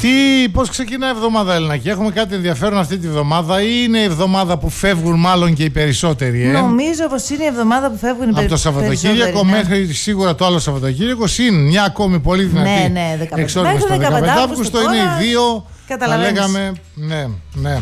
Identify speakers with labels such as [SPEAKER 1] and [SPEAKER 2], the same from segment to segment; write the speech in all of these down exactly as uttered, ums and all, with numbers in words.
[SPEAKER 1] Τι, πώς ξεκινάει η εβδομάδα, Ελληνάκη? Έχουμε κάτι ενδιαφέρον αυτή τη εβδομάδα ή είναι η εβδομάδα που φεύγουν μάλλον και οι περισσότεροι? Ε?
[SPEAKER 2] Νομίζω πως είναι η εβδομάδα που φεύγουν οι περισσότεροι.
[SPEAKER 1] Από το Σαββατοκύριακο ναι. μέχρι σίγουρα το άλλο Σαββατοκύριακο. Συν μια ακόμη πολύ δυνατή
[SPEAKER 2] ναι, ναι,
[SPEAKER 1] εξόρυξη στο δεκαπέντε Αύγουστο. Είναι οι δύο. Θα λέγαμε. Ναι, ναι.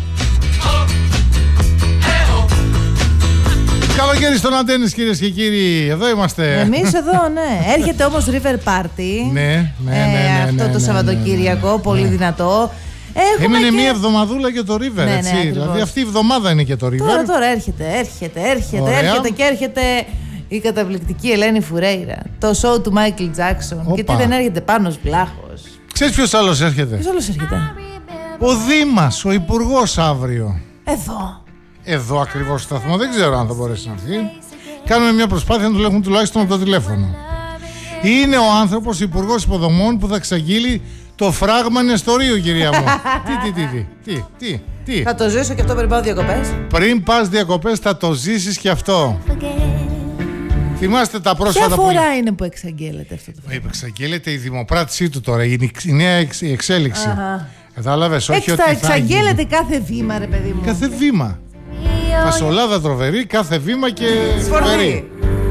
[SPEAKER 1] Καλοκαίρι στον Αντένης, κυρίες και κύριοι, εδώ είμαστε.
[SPEAKER 2] Εμείς εδώ, ναι. Έρχεται όμως River Party.
[SPEAKER 1] Ναι, ναι, ναι, ναι,
[SPEAKER 2] αυτό
[SPEAKER 1] ναι,
[SPEAKER 2] το
[SPEAKER 1] ναι,
[SPEAKER 2] Σαββατοκύριακο, ναι, πολύ ναι. δυνατό.
[SPEAKER 1] Έμεινε
[SPEAKER 2] και...
[SPEAKER 1] μία εβδομαδούλα και το River,
[SPEAKER 2] ναι,
[SPEAKER 1] έτσι.
[SPEAKER 2] Ναι,
[SPEAKER 1] δηλαδή αυτή η εβδομάδα είναι και το River.
[SPEAKER 2] Τώρα, τώρα έρχεται, έρχεται, έρχεται, Ωραία. έρχεται και έρχεται η καταπληκτική Ελένη Φουρέιρα. Το show του Μάικλ Τζάκσον. Και τι δεν έρχεται, Πάνος Βλάχος.
[SPEAKER 1] Ξέρεις ποιος άλλος έρχεται?
[SPEAKER 2] Ποιος άλλος έρχεται?
[SPEAKER 1] Ο Δήμας, ο Υπουργός αύριο.
[SPEAKER 2] Εδώ.
[SPEAKER 1] Εδώ ακριβώς στο σταθμό, δεν ξέρω αν θα μπορέσει να έρθει. Κάνουμε μια προσπάθεια να του λέγουν τουλάχιστον από το τηλέφωνο. Είναι ο άνθρωπος Υπουργός Υποδομών που θα εξαγγείλει το φράγμα Νεστορίου, κυρία μου. τι, τι, τι, τι, τι, τι.
[SPEAKER 2] Θα το ζήσω και αυτό πριν πάω διακοπές.
[SPEAKER 1] Πριν πας διακοπές θα το ζήσεις και αυτό. Θυμάστε τα πρόσφατα που...
[SPEAKER 2] Ποια φορά είναι που εξαγγέλλεται αυτό το φράγμα?
[SPEAKER 1] Εξαγγέλλεται η δημοπράτησή του τώρα, η νέα εξέλιξη. Κατάλαβες, όχι ότι θα
[SPEAKER 2] εξαγγέλλεται κάθε βήμα, ρε παιδί μου.
[SPEAKER 1] Κάθε βήμα. Φασολάδα τροβερή, κάθε βήμα και τροβερή.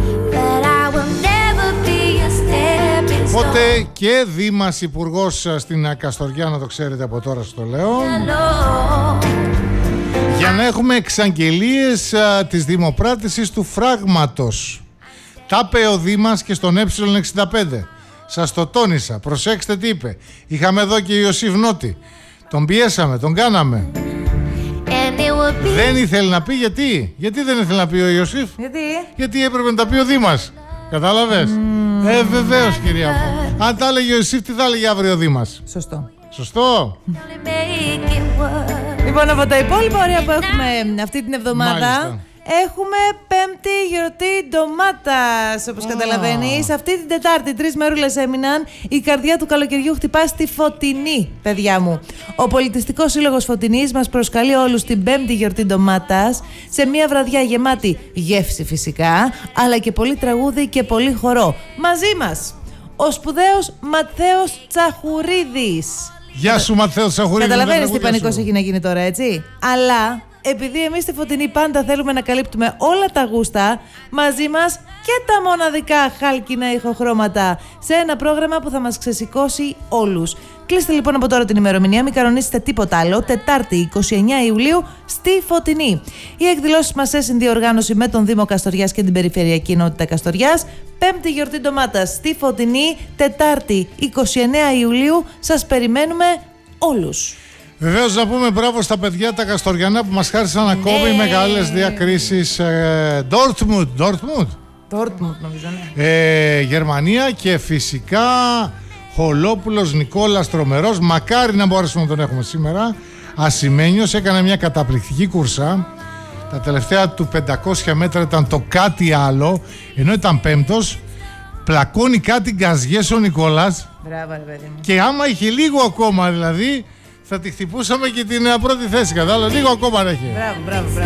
[SPEAKER 1] Οπότε και Δήμας Υπουργός στην Καστοριά, να το ξέρετε από τώρα στο λέω. Για να έχουμε εξαγγελίες α, της δημοπράτησης του φράγματος. Τα είπε ο Δήμας και στον ε εξήντα πέντε. Σας το τόνισα, προσέξτε τι είπε. Είχαμε εδώ και Ιωσήφ Νότη. Τον πιέσαμε, τον κάναμε. Δεν ήθελε να πει, γιατί? Γιατί δεν ήθελε να πει ο Ιωσήφ?
[SPEAKER 2] Γιατί?
[SPEAKER 1] Γιατί έπρεπε να τα πει ο Δήμας. Κατάλαβες? Mm. Ε, βεβαίως, κυρία μου. Αν τα έλεγε ο Ιωσήφ, τι θα έλεγε αύριο ο Δήμας?
[SPEAKER 2] Σωστό.
[SPEAKER 1] Σωστό.
[SPEAKER 2] Λοιπόν, από τα υπόλοιπα ωραία που έχουμε αυτή την εβδομάδα, μάλιστα, έχουμε πέμπτη γιορτή ντομάτας, όπως oh. καταλαβαίνεις. Αυτή την Τετάρτη τρεις μέρουλες έμειναν. Η καρδιά του καλοκαιριού χτυπά στη Φωτεινή, παιδιά μου. Ο Πολιτιστικός Σύλλογος Φωτεινής μας προσκαλεί όλους την πέμπτη γιορτή ντομάτας, σε μια βραδιά γεμάτη γεύση φυσικά, αλλά και πολύ τραγούδι και πολύ χορό. Μαζί μας ο σπουδαίος Ματθαίος Τσαχουρίδης.
[SPEAKER 1] Γεια σου, Ματθαίο Τσαχουρίδη.
[SPEAKER 2] Καταλαβαίνεις τι πανικός έχει να γίνει τώρα, έτσι. Αλλά επειδή εμείς στη Φωτεινή πάντα θέλουμε να καλύπτουμε όλα τα γούστα, μαζί μας και τα μοναδικά χάλκινα ηχοχρώματα, σε ένα πρόγραμμα που θα μας ξεσηκώσει όλους. Κλείστε λοιπόν από τώρα την ημερομηνία, μην κανονίσετε τίποτα άλλο. Τετάρτη είκοσι εννέα Ιουλίου στη Φωτεινή. Οι εκδηλώσεις μας σε συνδιοργάνωση με τον Δήμο Καστοριάς και την Περιφερειακή Ενότητα Καστοριάς. Πέμπτη γιορτή ντομάτας στη Φωτεινή, Τετάρτη είκοσι εννέα Ιουλίου. Σας περιμένουμε όλους.
[SPEAKER 1] Βεβαίως να πούμε μπράβο στα παιδιά τα Καστοριανά που μας χάρισαν ακόμη ναι. μεγάλες διακρίσεις. ε, Dortmund, Dortmund.
[SPEAKER 2] Dortmund νομίζω, ναι.
[SPEAKER 1] ε, Γερμανία και φυσικά Χολόπουλος Νικόλας, τρομερός. Μακάρι να μπορέσουμε να τον έχουμε σήμερα. Ασημένιος, έκανε μια καταπληκτική κούρσα. Τα τελευταία του πεντακόσια μέτρα ήταν το κάτι άλλο, ενώ ήταν πέμπτος. Πλακώνει κάτι γκαζιές ο Νικόλας.
[SPEAKER 2] Μπράβο, ρε παιδί μου.
[SPEAKER 1] Και άμα είχε λίγο ακόμα δηλαδή, θα τη χτυπούσαμε και την πρώτη θέση. Κατάλαβα, λίγο ακόμα να έχει.
[SPEAKER 2] Μπράβο, μπράβο, μπράβο.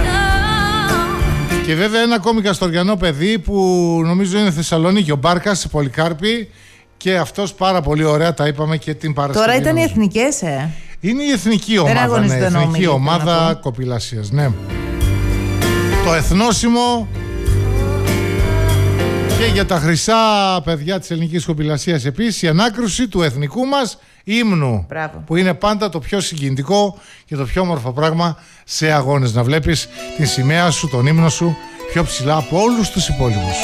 [SPEAKER 1] Και βέβαια ένα ακόμη καστοριανό παιδί που νομίζω είναι Θεσσαλονίκη, ο Μπάρκας, Πολυκάρπη. Και αυτός πάρα πολύ ωραία, τα είπαμε και την Παρασκευή.
[SPEAKER 2] Τώρα ήταν οι εθνικές, ε.
[SPEAKER 1] Είναι η εθνική ομάδα, ναι, εθνική ομάδα κοπηλασίας, ναι. Το εθνόσημο και για τα χρυσά παιδιά της ελληνικής κοπηλασίας επίσης η ανάκρουση του εθνικού μας ύμνου.
[SPEAKER 2] Μπράβο.
[SPEAKER 1] Που είναι πάντα το πιο συγκινητικό και το πιο όμορφο πράγμα σε αγώνες. Να βλέπεις τη σημαία σου, τον ύμνο σου πιο ψηλά από όλους τους υπόλοιπους.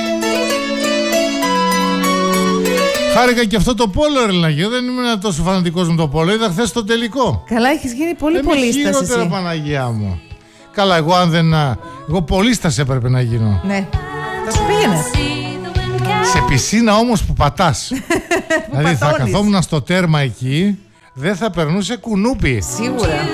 [SPEAKER 1] Χάρηκα και αυτό το πόλο, Ελληνάκι. Δεν ήμουν τόσο φανατικός με το πόλο. Είδα χθες το τελικό.
[SPEAKER 2] Καλά, έχεις γίνει πολύ πολύσταση.
[SPEAKER 1] Χειρότερα, Παναγιά μου. Καλά, εγώ αν δεν. Εγώ πολύσταση έπρεπε να γίνω.
[SPEAKER 2] Ναι. Θα σου πήγαινε.
[SPEAKER 1] Σε πισίνα όμως που πατάς. Δηλαδή θα καθόμουν στο τέρμα εκεί, δεν θα περνούσε κουνούπι.
[SPEAKER 2] Σίγουρα.